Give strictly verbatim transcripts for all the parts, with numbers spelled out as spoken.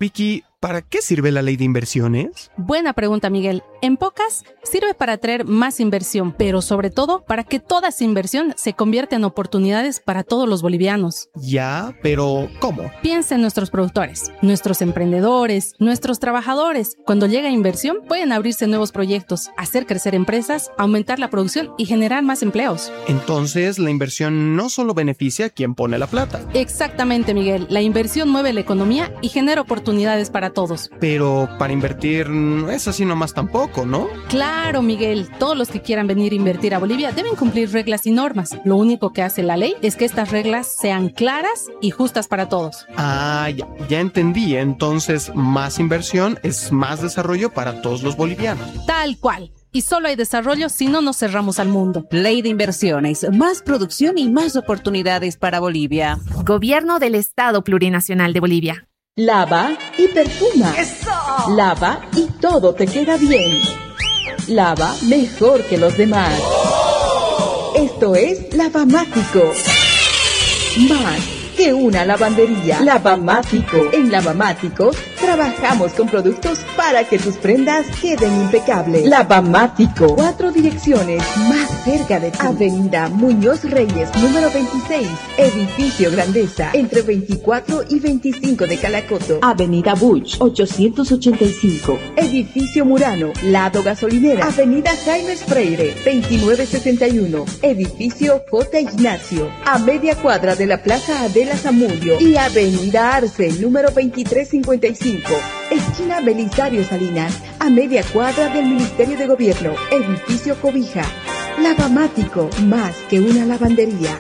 Vicky, ¿para qué sirve la ley de inversiones? Buena pregunta, Miguel. En pocas, sirve para atraer más inversión, pero sobre todo para que toda esa inversión se convierta en oportunidades para todos los bolivianos. Ya, pero ¿cómo? Piensa en nuestros productores, nuestros emprendedores, nuestros trabajadores. Cuando llega inversión, pueden abrirse nuevos proyectos, hacer crecer empresas, aumentar la producción y generar más empleos. Entonces, la inversión no solo beneficia a quien pone la plata. Exactamente, Miguel. La inversión mueve la economía y genera oportunidades para todos. Pero para invertir no es así nomás tampoco, ¿no? Claro, Miguel. Todos los que quieran venir a invertir a Bolivia deben cumplir reglas y normas. Lo único que hace la ley es que estas reglas sean claras y justas para todos. Ah, ya, ya entendí. Entonces, más inversión es más desarrollo para todos los bolivianos. Tal cual. Y solo hay desarrollo si no nos cerramos al mundo. Ley de inversiones, más producción y más oportunidades para Bolivia. Gobierno del Estado Plurinacional de Bolivia. Lava y perfuma. ¡Eso! Lava y todo te queda bien. Lava mejor que los demás. ¡Oh! Esto es Lavamático. Más que una lavandería. Lavamático. En Lavamático trabajamos con productos para que tus prendas queden impecables. Lavamático. Cuatro direcciones más cerca de ti. Avenida Muñoz Reyes, número veintiséis. Edificio Grandeza, entre veinticuatro y veinticinco de Calacoto. Avenida Buch, ochocientos ochenta y cinco. Edificio Murano, lado gasolinera. Avenida Jaime Freire, veintinueve sesenta y uno. Edificio J. Ignacio, a media cuadra de la Plaza Adela Zamudio. Y Avenida Arce, número veintitrés cincuenta y cinco. Esquina Belisario Salinas, a media cuadra del Ministerio de Gobierno. Edificio Cobija. Lavamático, más que una lavandería.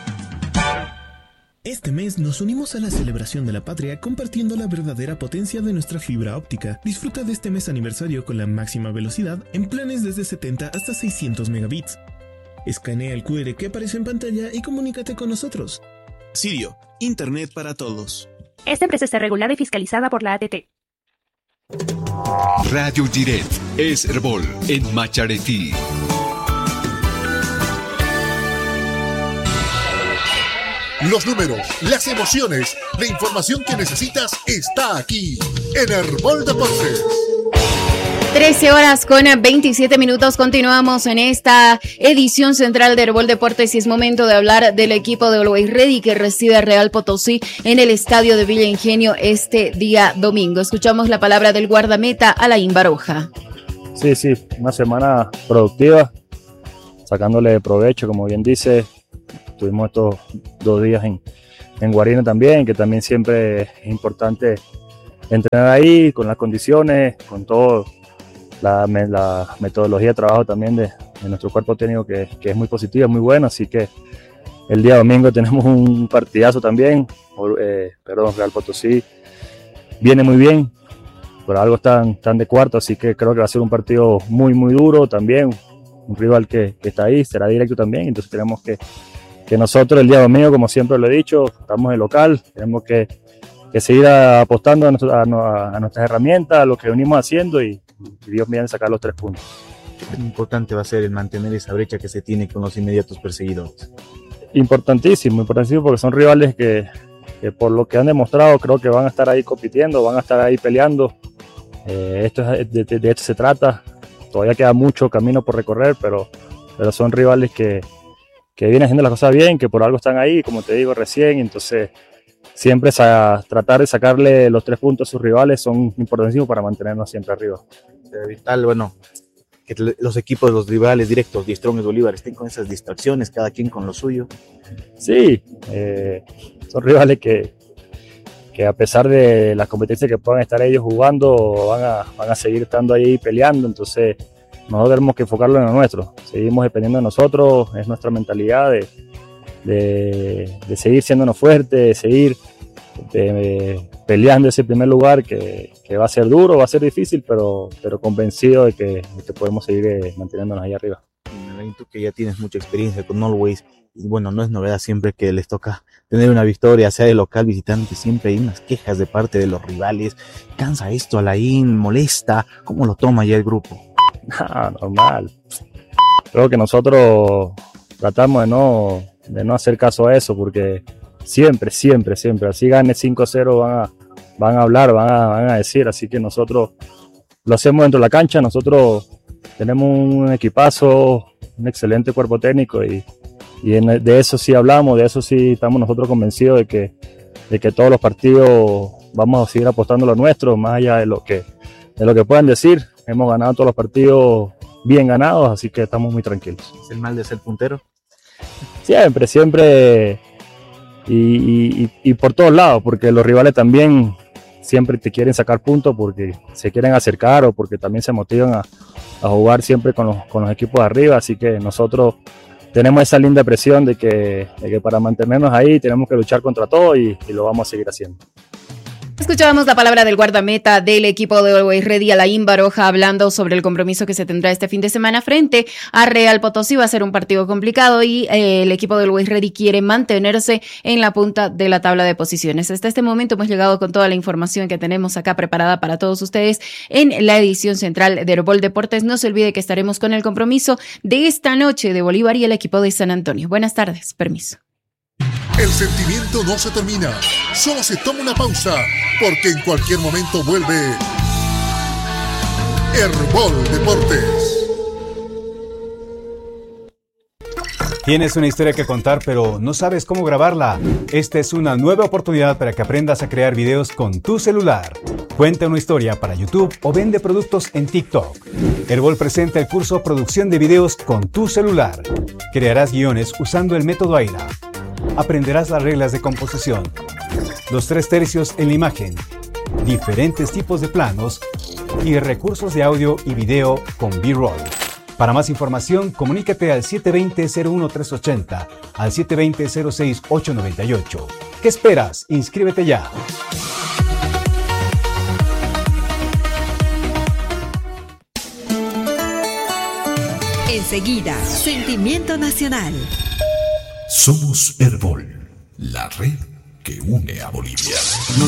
Este mes nos unimos a la celebración de la patria compartiendo la verdadera potencia de nuestra fibra óptica. Disfruta de este mes aniversario con la máxima velocidad en planes desde setenta hasta seiscientos megabits. Escanea el cu erre que aparece en pantalla y comunícate con nosotros. Sirio, Internet para todos. Esta empresa está regulada y fiscalizada por la A T T. Radio Direct es Herbol en Macharetí. Los números, las emociones, la información que necesitas está aquí en Herbol Deportes. trece horas con veintisiete minutos. Continuamos en esta edición central de Herbol Deportes y es momento de hablar del equipo de Always Ready que recibe a Real Potosí en el estadio de Villa Ingenio este día domingo. Escuchamos la palabra del guardameta Alain Baroja. Sí, sí, una semana productiva, sacándole provecho, como bien dice. Tuvimos estos dos días en, en Guarina también, que también siempre es importante entrenar ahí, con las condiciones, con todo. La, la metodología de trabajo también de, de nuestro cuerpo técnico que, que es muy positiva, muy buena, así que el día domingo tenemos un partidazo también, eh, perdón, Real Potosí viene muy bien, por algo están, están de cuarto, así que creo que va a ser un partido muy muy duro también, un rival que, que está ahí, será directo también, entonces tenemos que, que nosotros el día domingo, como siempre lo he dicho, estamos en local, tenemos que, que seguir apostando a, nuestro, a, a nuestras herramientas, a lo que venimos haciendo y y Dios me va a sacar los tres puntos. ¿Qué tan importante va a ser el mantener esa brecha que se tiene con los inmediatos perseguidores? Importantísimo, importantísimo porque son rivales que, que por lo que han demostrado creo que van a estar ahí compitiendo, van a estar ahí peleando. Eh, esto es, de, de, de esto se trata. Todavía queda mucho camino por recorrer, pero, pero son rivales que, que vienen haciendo las cosas bien, que por algo están ahí, como te digo recién, entonces siempre a tratar de sacarle los tres puntos a sus rivales son importantísimos para mantenernos siempre arriba. Es vital, bueno, que los equipos, los rivales directos, Die Strongest Bolívar, estén con esas distracciones, cada quien con lo suyo. Sí, eh, son rivales que, que a pesar de las competencias que puedan estar ellos jugando, van a, van a seguir estando ahí peleando, entonces nosotros tenemos que enfocarlo en lo nuestro. Seguimos dependiendo de nosotros, es nuestra mentalidad de De, de seguir siéndonos fuertes, de seguir de, de, peleando ese primer lugar que, que va a ser duro, va a ser difícil, pero, pero convencido de que, de que podemos seguir eh, manteniéndonos ahí arriba. Tú que ya tienes mucha experiencia con Always, y bueno, no es novedad siempre que les toca tener una victoria, sea de local, visitante, siempre hay unas quejas de parte de los rivales. ¿Cansa esto, Alain? ¿Molesta? ¿Cómo lo toma ya el grupo? Ah, normal. Creo que nosotros tratamos de no... de no hacer caso a eso, porque siempre, siempre, siempre, así gane cinco a cero van a, van a hablar, van a, van a decir, así que nosotros lo hacemos dentro de la cancha, nosotros tenemos un equipazo, un excelente cuerpo técnico y, y en, de eso sí hablamos, de eso sí estamos nosotros convencidos de que, de que todos los partidos vamos a seguir apostando lo nuestro, más allá de lo que, de lo que puedan decir. Hemos ganado todos los partidos bien ganados, así que estamos muy tranquilos. ¿Es el mal de ser puntero? Siempre, siempre y, y, y por todos lados, porque los rivales también siempre te quieren sacar puntos porque se quieren acercar o porque también se motivan a, a jugar siempre con los, con los equipos de arriba, así que nosotros tenemos esa linda presión de que, de que para mantenernos ahí tenemos que luchar contra todo y, y lo vamos a seguir haciendo. Escuchábamos la palabra del guardameta del equipo de Always Ready, Alain Baroja, hablando sobre el compromiso que se tendrá este fin de semana frente a Real Potosí. Va a ser un partido complicado y eh, el equipo de Always Ready quiere mantenerse en la punta de la tabla de posiciones. Hasta este momento hemos llegado con toda la información que tenemos acá preparada para todos ustedes en la edición central de Herbol Deportes. No se olvide que estaremos con el compromiso de esta noche de Bolívar y el equipo de San Antonio. Buenas tardes, permiso. El sentimiento no se termina, solo se toma una pausa, porque en cualquier momento vuelve Herbol Deportes. ¿Tienes una historia que contar pero no sabes cómo grabarla? Esta es una nueva oportunidad para que aprendas a crear videos con tu celular. Cuenta una historia para YouTube o vende productos en TikTok. Herbol presenta el curso Producción de Videos con tu celular. Crearás guiones usando el método AIRA. Aprenderás las reglas de composición, los tres tercios en la imagen, diferentes tipos de planos y recursos de audio y video con B-Roll. Para más información, comunícate al siete dos cero, cero uno tres ocho cero, al siete dos cero, cero seis ocho nueve ocho. ¿Qué esperas? Inscríbete ya. Enseguida, Sentimiento Nacional. Somos Herbol, la red que une a Bolivia.